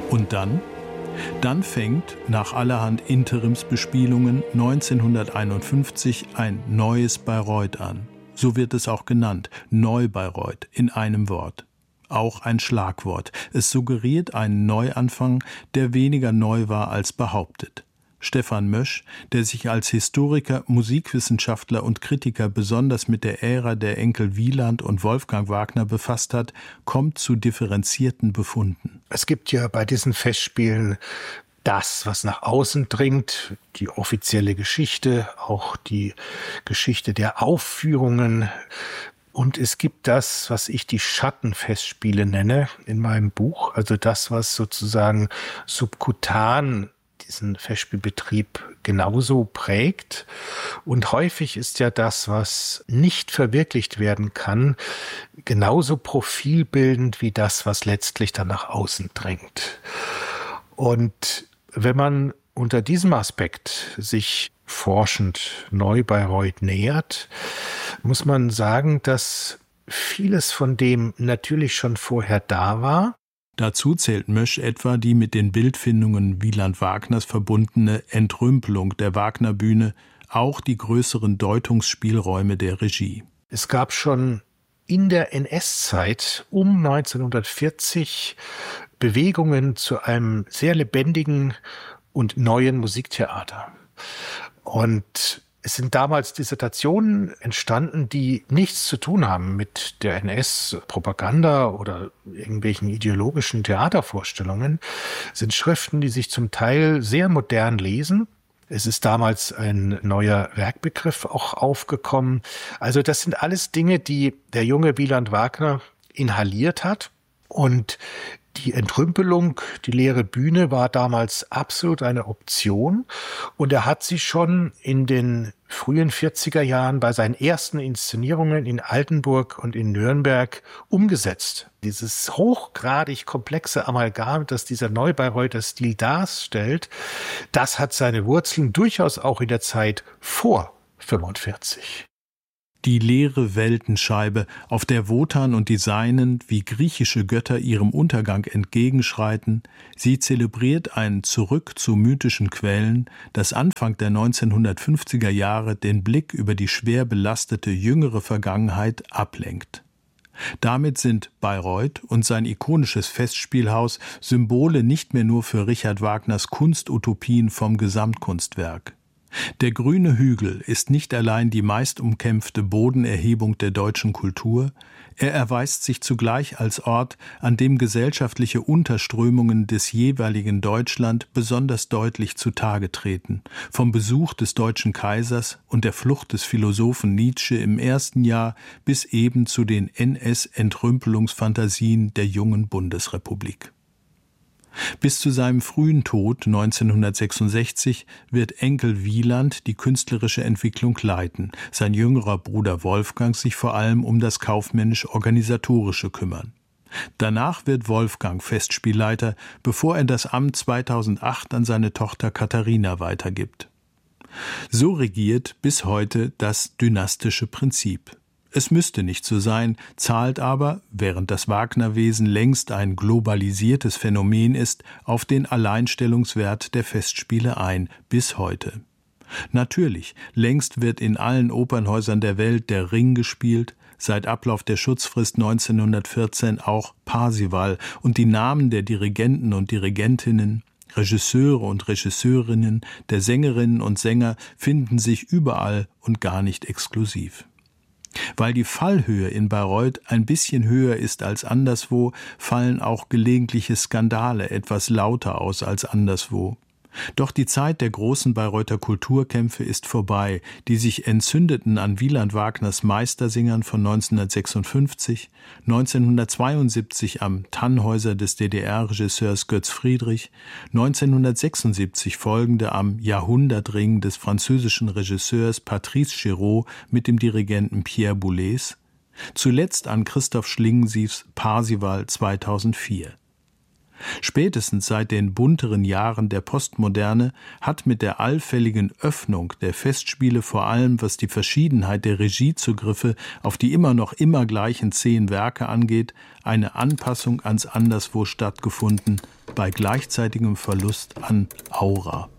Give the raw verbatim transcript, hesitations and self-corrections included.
Und dann? Dann fängt, nach allerhand Interimsbespielungen, neunzehnhunderteinundfünfzig ein neues Bayreuth an. So wird es auch genannt, Neu-Bayreuth, in einem Wort. Auch ein Schlagwort. Es suggeriert einen Neuanfang, der weniger neu war als behauptet. Stefan Mösch, der sich als Historiker, Musikwissenschaftler und Kritiker besonders mit der Ära der Enkel Wieland und Wolfgang Wagner befasst hat, kommt zu differenzierten Befunden. Es gibt ja bei diesen Festspielen das, was nach außen dringt, die offizielle Geschichte, auch die Geschichte der Aufführungen. Und es gibt das, was ich die Schattenfestspiele nenne in meinem Buch, also das, was sozusagen subkutan diesen Festspielbetrieb genauso prägt. Und häufig ist ja das, was nicht verwirklicht werden kann, genauso profilbildend wie das, was letztlich dann nach außen drängt. Und wenn man unter diesem Aspekt sich forschend Neu-Bayreuth nähert, muss man sagen, dass vieles von dem natürlich schon vorher da war. Dazu zählt Mösch etwa die mit den Bildfindungen Wieland Wagners verbundene Entrümpelung der Wagnerbühne, auch die größeren Deutungsspielräume der Regie. Es gab schon in der N S-Zeit um neunzehnhundertvierzig Bewegungen zu einem sehr lebendigen und neuen Musiktheater. Und es sind damals Dissertationen entstanden, die nichts zu tun haben mit der N S-Propaganda oder irgendwelchen ideologischen Theatervorstellungen. Es sind Schriften, die sich zum Teil sehr modern lesen. Es ist damals ein neuer Werkbegriff auch aufgekommen. Also das sind alles Dinge, die der junge Wieland Wagner inhaliert hat. Und die Entrümpelung, die leere Bühne war damals absolut eine Option. Und er hat sie schon in den frühen vierziger Jahren bei seinen ersten Inszenierungen in Altenburg und in Nürnberg umgesetzt. Dieses hochgradig komplexe Amalgam, das dieser Neu-Bayreuther Stil darstellt, das hat seine Wurzeln durchaus auch in der Zeit vor fünfundvierzig. Die leere Weltenscheibe, auf der Wotan und die Seinen wie griechische Götter ihrem Untergang entgegenschreiten, sie zelebriert ein Zurück zu mythischen Quellen, das Anfang der neunzehnhundertfünfziger Jahre den Blick über die schwer belastete jüngere Vergangenheit ablenkt. Damit sind Bayreuth und sein ikonisches Festspielhaus Symbole nicht mehr nur für Richard Wagners Kunstutopien vom Gesamtkunstwerk. Der grüne Hügel ist nicht allein die meist umkämpfte Bodenerhebung der deutschen Kultur, er erweist sich zugleich als Ort, an dem gesellschaftliche Unterströmungen des jeweiligen Deutschland besonders deutlich zutage treten, vom Besuch des deutschen Kaisers und der Flucht des Philosophen Nietzsche im ersten Jahr bis eben zu den N S-Entrümpelungsfantasien der jungen Bundesrepublik. Bis zu seinem frühen Tod neunzehnhundertsechsundsechzig wird Enkel Wieland die künstlerische Entwicklung leiten, sein jüngerer Bruder Wolfgang sich vor allem um das kaufmännisch-organisatorische kümmern. Danach wird Wolfgang Festspielleiter, bevor er das Amt zweitausendacht an seine Tochter Katharina weitergibt. So regiert bis heute das dynastische Prinzip. Es müsste nicht so sein, zahlt aber, während das Wagnerwesen längst ein globalisiertes Phänomen ist, auf den Alleinstellungswert der Festspiele ein, bis heute. Natürlich, längst wird in allen Opernhäusern der Welt der Ring gespielt, seit Ablauf der Schutzfrist neunzehnhundertvierzehn auch Parsival und die Namen der Dirigenten und Dirigentinnen, Regisseure und Regisseurinnen, der Sängerinnen und Sänger finden sich überall und gar nicht exklusiv. Weil die Fallhöhe in Bayreuth ein bisschen höher ist als anderswo, fallen auch gelegentliche Skandale etwas lauter aus als anderswo. Doch die Zeit der großen Bayreuther Kulturkämpfe ist vorbei, die sich entzündeten an Wieland Wagners Meistersingern von neunzehnhundertsechsundfünfzig, neunzehnhundertzweiundsiebzig am Tannhäuser des D D R-Regisseurs Götz Friedrich, neunzehnhundertsechsundsiebzig folgende am Jahrhundertring des französischen Regisseurs Patrice Chéreau mit dem Dirigenten Pierre Boulez, zuletzt an Christoph Schlingensiefs Parsival zweitausendvier. Spätestens seit den bunteren Jahren der Postmoderne hat mit der allfälligen Öffnung der Festspiele vor allem, was die Verschiedenheit der Regiezugriffe auf die immer noch immer gleichen zehn Werke angeht, eine Anpassung ans Anderswo stattgefunden, bei gleichzeitigem Verlust an Aura.